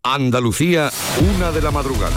Andalucía, 1 de la madrugada.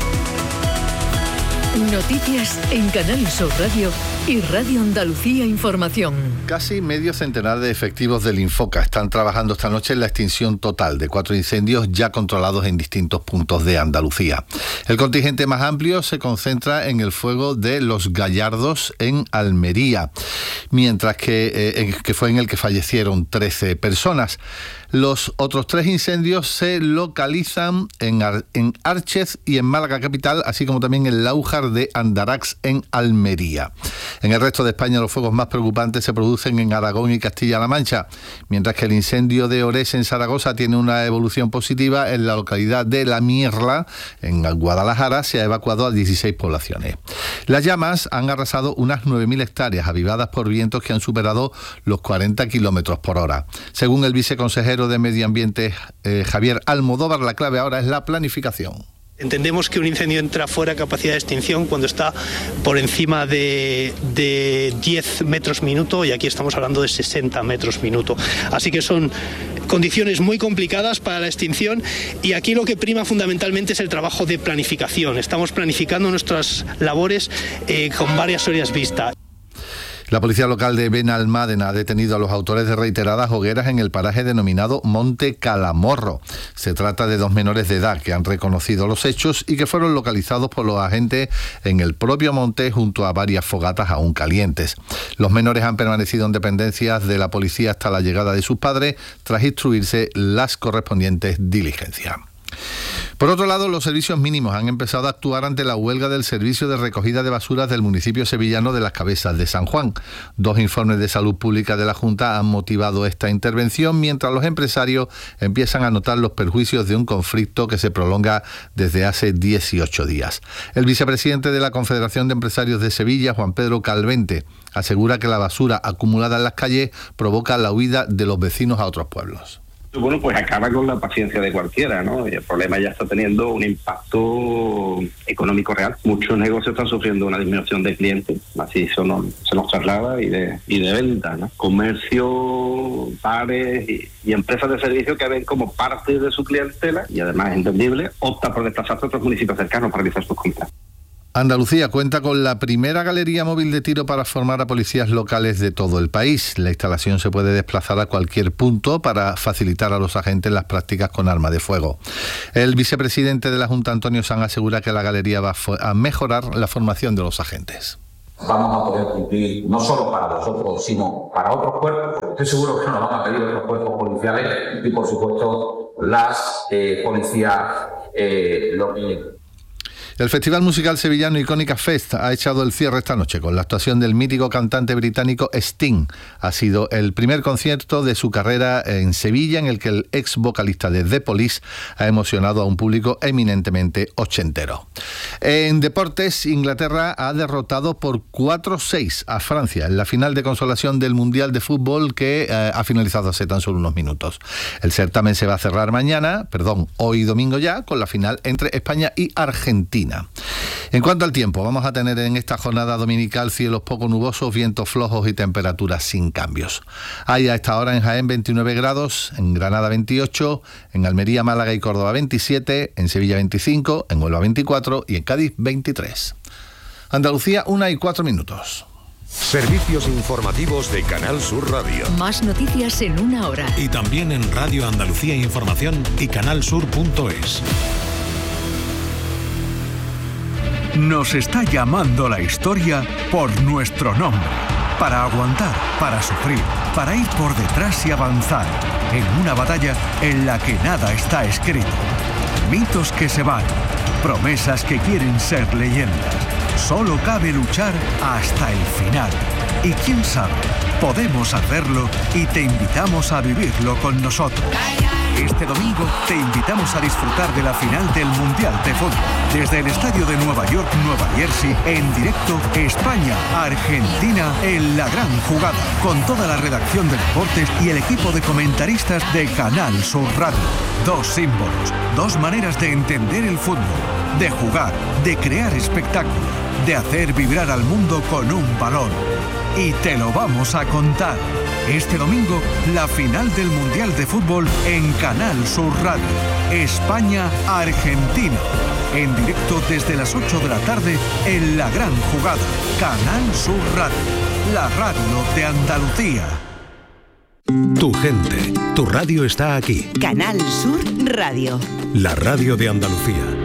Noticias en Canal Sur Radio y Radio Andalucía Información. Casi medio centenar de efectivos del Infoca están trabajando esta noche en la extinción total de 4 incendios ya controlados en distintos puntos de Andalucía. El contingente más amplio se concentra en el fuego de Los Gallardos en Almería, mientras que fue en el que fallecieron 13 personas. Los otros 3 incendios se localizan en Árchez y en Málaga capital, así como también en Láujar de Andarax en Almería. En el resto de España los fuegos más preocupantes se producen en Aragón y Castilla-La Mancha, mientras que el incendio de Orés en Zaragoza tiene una evolución positiva. En la localidad de La Mierla, en Guadalajara, se ha evacuado a 16 poblaciones. Las llamas han arrasado unas 9.000 hectáreas, avivadas por vientos que han superado los 40 kilómetros por hora. Según el viceconsejero de Medio Ambiente, Javier Almodóvar, la clave ahora es la planificación. Entendemos que un incendio entra fuera de capacidad de extinción cuando está por encima de 10 metros minuto, y aquí estamos hablando de 60 metros minuto. Así que son condiciones muy complicadas para la extinción, y aquí lo que prima fundamentalmente es el trabajo de planificación. Estamos planificando nuestras labores con varias horas vista. La policía local de Benalmádena ha detenido a los autores de reiteradas hogueras en el paraje denominado Monte Calamorro. Se trata de 2 menores de edad que han reconocido los hechos y que fueron localizados por los agentes en el propio monte junto a varias fogatas aún calientes. Los menores han permanecido en dependencias de la policía hasta la llegada de sus padres, tras instruirse las correspondientes diligencias. Por otro lado, los servicios mínimos han empezado a actuar ante la huelga del servicio de recogida de basuras del municipio sevillano de Las Cabezas de San Juan. 2 informes de salud pública de la Junta han motivado esta intervención, mientras los empresarios empiezan a notar los perjuicios de un conflicto que se prolonga desde hace 18 días. El vicepresidente de la Confederación de Empresarios de Sevilla, Juan Pedro Calvente, asegura que la basura acumulada en las calles provoca la huida de los vecinos a otros pueblos. Bueno, pues acaba con la paciencia de cualquiera, ¿no? Y el problema ya está teniendo un impacto económico real. Muchos negocios están sufriendo una disminución de clientes, así se nos traslada y de venta, ¿no? Comercio, bares y empresas de servicio que ven como parte de su clientela, y además es entendible, opta por desplazarse a otros municipios cercanos para realizar sus compras. Andalucía cuenta con la primera galería móvil de tiro para formar a policías locales de todo el país. La instalación se puede desplazar a cualquier punto para facilitar a los agentes las prácticas con arma de fuego. El vicepresidente de la Junta, Antonio Sanz, asegura que la galería va a mejorar la formación de los agentes. Vamos a poder cumplir no solo para vosotros, sino para otros cuerpos. Estoy seguro que nos van a pedir otros cuerpos policiales y, por supuesto, las policías locales. El Festival Musical Sevillano Icónica Fest ha echado el cierre esta noche con la actuación del mítico cantante británico Sting. Ha sido el primer concierto de su carrera en Sevilla en el que el ex vocalista de The Police ha emocionado a un público eminentemente ochentero. En deportes, Inglaterra ha derrotado por 4-6 a Francia en la final de consolación del Mundial de Fútbol que ha finalizado hace tan solo unos minutos. El certamen se va a cerrar hoy domingo ya, con la final entre España y Argentina. En cuanto al tiempo, vamos a tener en esta jornada dominical cielos poco nubosos, vientos flojos y temperaturas sin cambios. Hay a esta hora en Jaén 29 grados, en Granada 28, en Almería, Málaga y Córdoba 27, en Sevilla 25, en Huelva 24 y en Cádiz 23. Andalucía, 1:04. Servicios informativos de Canal Sur Radio. Más noticias en 1 hora. Y también en Radio Andalucía Información y canalsur.es. Nos está llamando la historia por nuestro nombre. Para aguantar, para sufrir, para ir por detrás y avanzar. En una batalla en la que nada está escrito. Mitos que se van. Promesas que quieren ser leyendas. Solo cabe luchar hasta el final. Y quién sabe, podemos hacerlo y te invitamos a vivirlo con nosotros. Este domingo te invitamos a disfrutar de la final del Mundial de Fútbol. Desde el estadio de Nueva York, Nueva Jersey, en directo, España-Argentina en la gran jugada. Con toda la redacción de deportes y el equipo de comentaristas de Canal Sur Radio. 2 símbolos, 2 maneras de entender el fútbol, de jugar, de crear espectáculo, de hacer vibrar al mundo con un balón. Y te lo vamos a contar. Este domingo, la final del Mundial de Fútbol en Canal Sur Radio. España-Argentina. En directo desde las 8 de la tarde en La Gran Jugada. Canal Sur Radio. La radio de Andalucía. Tu gente, tu radio está aquí. Canal Sur Radio. La radio de Andalucía.